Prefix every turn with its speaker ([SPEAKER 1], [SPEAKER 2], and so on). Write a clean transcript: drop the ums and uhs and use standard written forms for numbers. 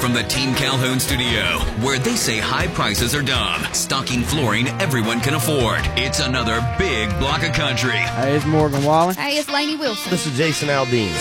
[SPEAKER 1] from the Team Calhoun studio, where they say high prices are dumb, stocking flooring everyone can afford. It's another big block of country.
[SPEAKER 2] Hey, it's Morgan Wallen.
[SPEAKER 3] Hey, it's Lainey Wilson.
[SPEAKER 4] This is Jason Aldean.